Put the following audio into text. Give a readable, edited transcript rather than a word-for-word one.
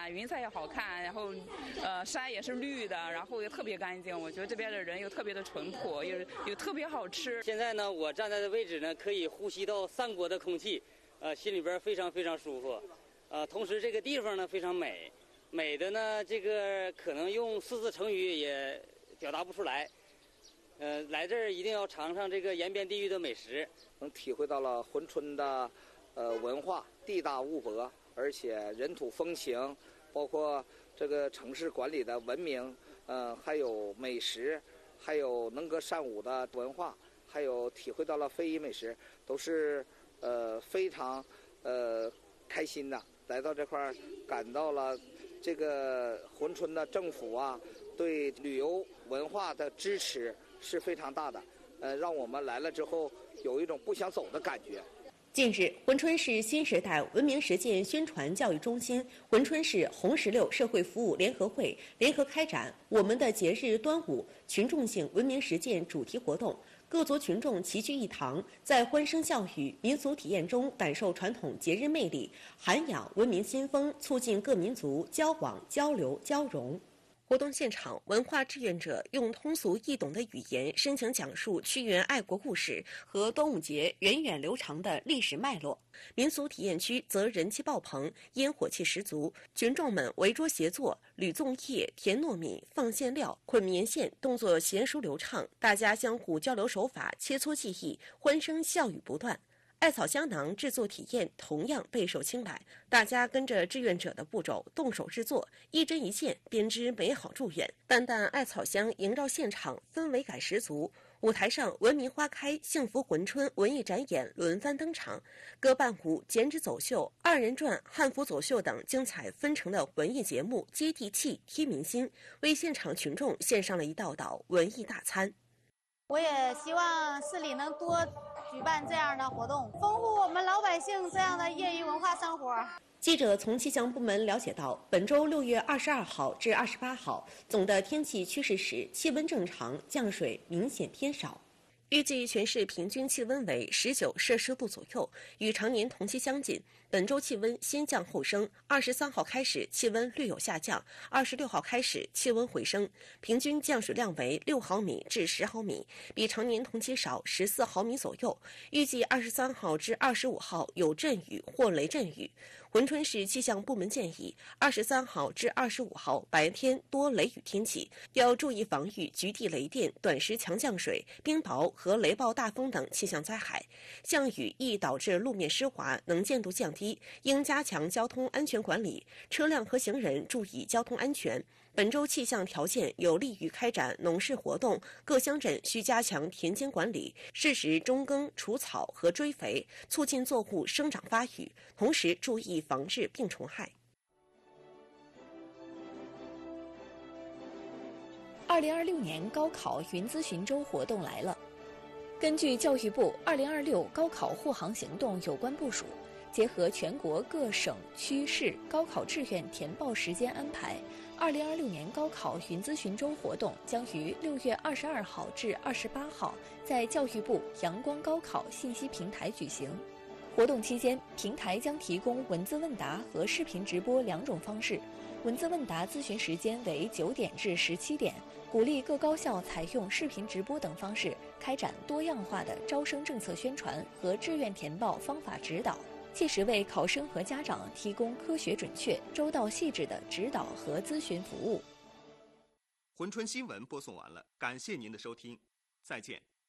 看，云彩也好看，然后山也是绿的，然后也特别干净。我觉得这边的人又特别的淳朴，又特别好吃。 现在呢，我站在的位置呢，可以呼吸到3国的空气，心里边非常非常舒服。同时这个地方呢非常美，美的呢这个可能用4字成语也表达不出来。来这儿一定要尝尝这个延边地域的美食， 能体会到了珲春的文化，地大物博，而且人土风情，包括这个城市管理的文明，还有美食，还有能歌善舞的文化，还有体会到了非遗美食，都是非常开心的。来到这块儿，感到了这个珲春的政府啊对旅游文化的支持是非常大的，让我们来了之后有一种不想走的感觉。 近日，珲春市新时代文明实践宣传教育中心、珲春市红石榴社会服务联合会联合开展“我们的节日端午”群众性文明实践主题活动。各族群众齐聚一堂，在欢声笑语、民俗体验中感受传统节日魅力，涵养文明新风，促进各民族交往、交流、交融。活动现场，文化志愿者用通俗易懂的语言深情讲述屈原爱国故事和端午节源远流长的历史脉络。民俗体验区则人气爆棚，烟火气十足，群众们围桌协作，捋粽叶、填糯米、放馅料、捆棉线，动作娴熟流畅，大家相互交流手法，切磋技艺，欢声笑语不断。艾草香囊制作体验同样备受青睐，大家跟着志愿者的步骤动手制作，一针一线编织美好祝愿。淡淡艾草香萦绕现场，氛围感十足。舞台上文明花开、幸福珲春文艺展演轮番登场，歌伴舞、剪纸走秀、2人转、汉服走秀等精彩纷呈的文艺节目接地气、贴民心，为现场群众献上了一道道文艺大餐。 我也希望市里能多举办这样的活动，丰富我们老百姓这样的业余文化生活。 记者从气象部门了解到，本周6月22号至28号，总的天气趋势是气温正常，降水明显偏少。预计全市平均气温为19摄氏度左右，与常年同期相近。本周气温先降后升，23号开始气温略有下降，26号开始气温回升，平均降水量为6毫米至10毫米，比常年同期少14毫米左右。预计23号至25号有阵雨或雷阵雨。珲春市气象部门建议，23号至25号白天多雷雨天气，要注意防御局地雷电、短时强降水、冰雹和雷暴大风等气象灾害。降雨易导致路面湿滑，能见度降低，应加强交通安全管理，车辆和行人注意交通安全。本周气象条件有利于开展农事活动，各乡镇需加强田间管理，适时中耕、除草和追肥，促进作物生长发育，同时注意防治病虫害。 2026年高考云咨询周活动来了。根据教育部2026高考护航行动有关部署，结合全国各省区市高考志愿填报时间安排，2026年高考云咨询周活动将于6月22号至28号在教育部阳光高考信息平台举行。活动期间，平台将提供文字问答和视频直播2种方式。文字问答咨询时间为9点至17点，鼓励各高校采用视频直播等方式，开展多样化的招生政策宣传和志愿填报方法指导，切实为考生和家长提供科学准确、周到细致的指导和咨询服务。 珲春新闻播送完了，感谢您的收听，再见。